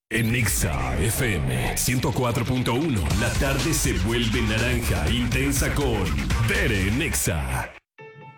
En Nexa FM 104.1, la tarde se vuelve naranja intensa con Tere Nexa.